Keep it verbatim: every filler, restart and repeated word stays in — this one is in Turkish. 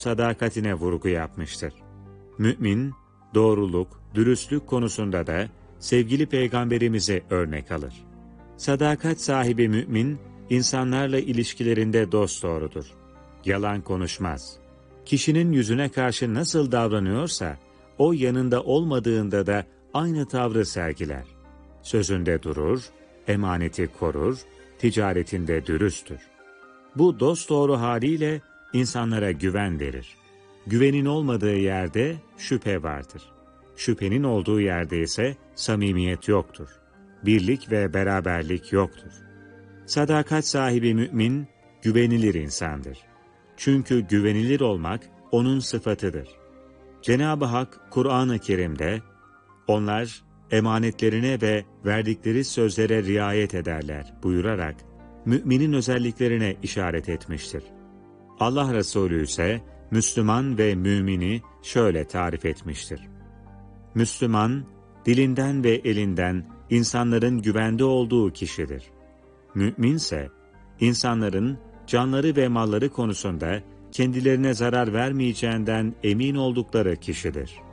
sadakatine vurgu yapmıştır. Mümin, doğruluk, dürüstlük konusunda da sevgili peygamberimizi örnek alır. Sadakat sahibi mümin, insanlarla ilişkilerinde dosdoğrudur. Yalan konuşmaz. Kişinin yüzüne karşı nasıl davranıyorsa, o yanında olmadığında da aynı tavrı sergiler. Sözünde durur, emaneti korur, ticaretinde dürüsttür. Bu dosdoğru haliyle insanlara güven verir. Güvenin olmadığı yerde şüphe vardır. Şüphenin olduğu yerde ise samimiyet yoktur. Birlik ve beraberlik yoktur. Sadakat sahibi mümin, güvenilir insandır. Çünkü güvenilir olmak onun sıfatıdır. Cenab-ı Hak Kur'an-ı Kerim'de, onlar emanetlerine ve verdikleri sözlere riayet ederler buyurarak, müminin özelliklerine işaret etmiştir. Allah Resulü ise Müslüman ve mümini şöyle tarif etmiştir. Müslüman, dilinden ve elinden insanların güvende olduğu kişidir. Müminse, insanların canları ve malları konusunda kendilerine zarar vermeyeceğinden emin oldukları kişidir.